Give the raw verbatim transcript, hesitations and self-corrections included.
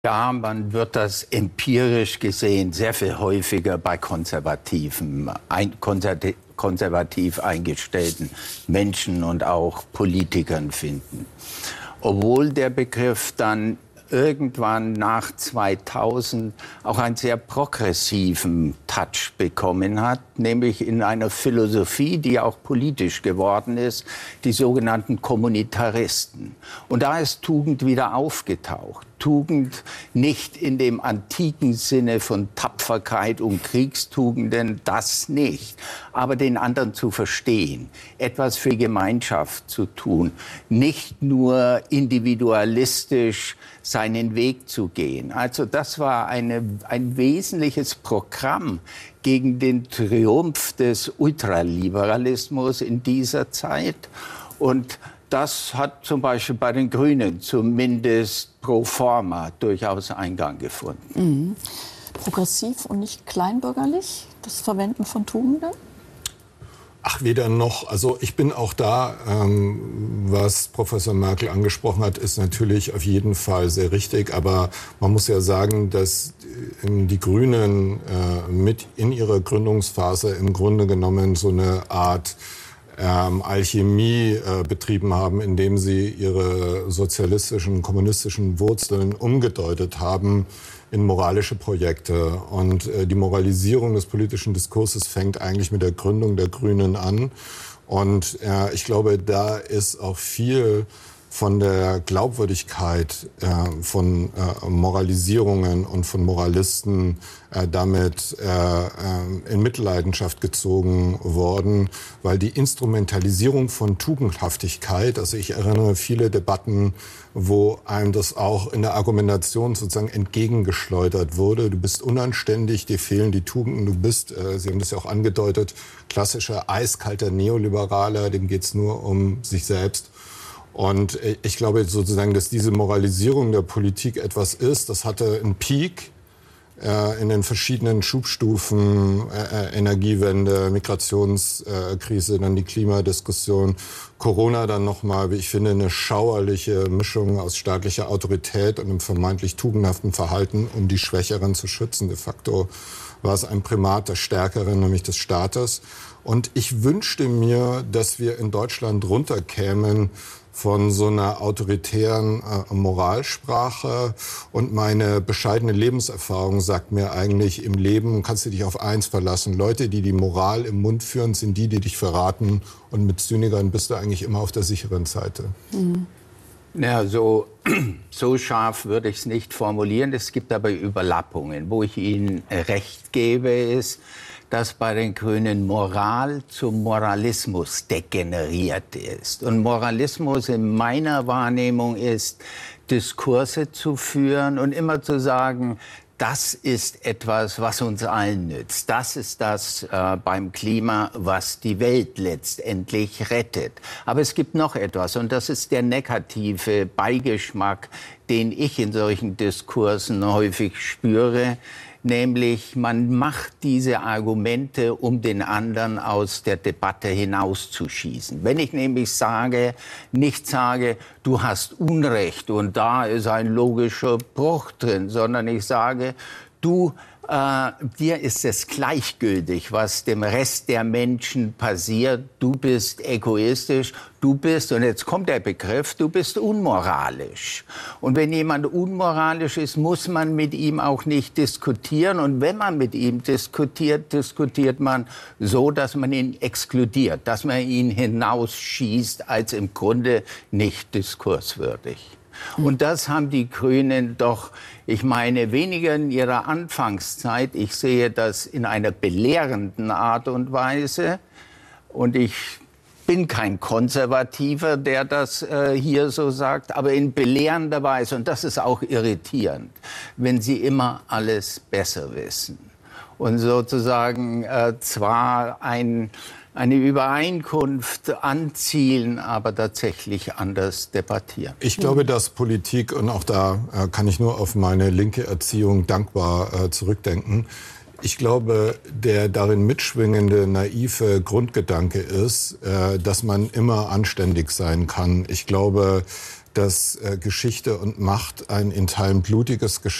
Ja, man wird das empirisch gesehen sehr viel häufiger bei konservativen, ein, konservativ, konservativ eingestellten Menschen und auch Politikern finden. Obwohl der Begriff dann irgendwann nach zweitausend auch einen sehr progressiven Touch bekommen hat, nämlich in einer Philosophie, die auch politisch geworden ist, die sogenannten Kommunitaristen. Und da ist Tugend wieder aufgetaucht. Tugend nicht in dem antiken Sinne von Tapferkeit und Kriegstugenden, das nicht. Aber den anderen zu verstehen, etwas für Gemeinschaft zu tun, nicht nur individualistisch seinen Weg zu gehen. Also das war eine, ein wesentliches Programm gegen den Triumph des Ultraliberalismus in dieser Zeit. Und das hat zum Beispiel bei den Grünen zumindest pro forma durchaus Eingang gefunden. Mhm. Progressiv und nicht kleinbürgerlich, das Verwenden von Tugenden? Ach, weder noch. Also ich bin auch da, ähm, was Professor Merkel angesprochen hat, ist natürlich auf jeden Fall sehr richtig. Aber man muss ja sagen, dass äh, die Grünen äh, mit in ihrer Gründungsphase im Grunde genommen so eine Art Ähm, Alchemie äh, betrieben haben, indem sie ihre sozialistischen, kommunistischen Wurzeln umgedeutet haben in moralische Projekte. Und äh, die Moralisierung des politischen Diskurses fängt eigentlich mit der Gründung der Grünen an. Und äh, ich glaube, da ist auch viel von der Glaubwürdigkeit äh, von äh, Moralisierungen und von Moralisten äh, damit äh, äh, in Mitleidenschaft gezogen worden, weil die Instrumentalisierung von Tugendhaftigkeit, also ich erinnere viele Debatten, wo einem das auch in der Argumentation sozusagen entgegengeschleudert wurde. Du bist unanständig, dir fehlen die Tugenden, du bist, äh, Sie haben das ja auch angedeutet, klassischer eiskalter Neoliberaler, dem geht's nur um sich selbst. Und ich glaube sozusagen, dass diese Moralisierung der Politik etwas ist, das hatte einen Peak äh, in den verschiedenen Schubstufen, äh, Energiewende, Migrationskrise, dann die Klimadiskussion, Corona dann nochmal, wie ich finde, eine schauerliche Mischung aus staatlicher Autorität und einem vermeintlich tugendhaften Verhalten, um die Schwächeren zu schützen. De facto war es ein Primat der Stärkeren, nämlich des Staates. Und ich wünschte mir, dass wir in Deutschland runterkämen von so einer autoritären äh, Moralsprache. Und meine bescheidene Lebenserfahrung sagt mir eigentlich, im Leben kannst du dich auf eins verlassen. Leute, die die Moral im Mund führen, sind die, die dich verraten. Und mit Zynikern bist du eigentlich immer auf der sicheren Seite. Mhm. Ja, so, so scharf würde ich es nicht formulieren. Es gibt aber Überlappungen. Wo ich Ihnen recht gebe, ist, dass bei den Grünen Moral zum Moralismus degeneriert ist. Und Moralismus in meiner Wahrnehmung ist, Diskurse zu führen und immer zu sagen, das ist etwas, was uns allen nützt. Das ist das äh, beim Klima, was die Welt letztendlich rettet. Aber es gibt noch etwas, und das ist der negative Beigeschmack, den ich in solchen Diskursen häufig spüre. Nämlich, man macht diese Argumente, um den anderen aus der Debatte hinauszuschießen. Wenn ich nämlich sage, nicht sage, du hast Unrecht und da ist ein logischer Bruch drin, sondern ich sage, du, äh, dir ist es gleichgültig, was dem Rest der Menschen passiert. Du bist egoistisch, du bist, und jetzt kommt der Begriff, du bist unmoralisch. Und wenn jemand unmoralisch ist, muss man mit ihm auch nicht diskutieren. Und wenn man mit ihm diskutiert, diskutiert man so, dass man ihn exkludiert, dass man ihn hinausschießt als im Grunde nicht diskurswürdig. Und das haben die Grünen doch, ich meine, weniger in ihrer Anfangszeit. Ich sehe das in einer belehrenden Art und Weise. Und ich bin kein Konservativer, der das äh, hier so sagt, aber in belehrender Weise. Und das ist auch irritierend, wenn sie immer alles besser wissen. Und sozusagen äh, zwar ein... eine Übereinkunft anzielen, aber tatsächlich anders debattieren. Ich glaube, dass Politik, und auch da äh, kann ich nur auf meine linke Erziehung dankbar äh, zurückdenken, ich glaube, der darin mitschwingende, naive Grundgedanke ist, äh, dass man immer anständig sein kann. Ich glaube, dass äh, Geschichte und Macht ein in Teilen blutiges Geschäft